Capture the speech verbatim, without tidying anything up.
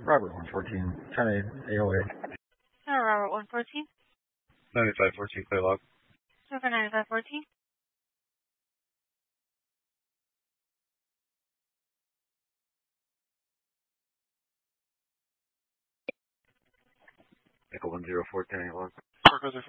Robert one fourteen, ten A O A. Uh, Robert one fourteen. ninety-five fourteen, clear log. Over ninety-five fourteen. Echo one zero four, ten A log. Park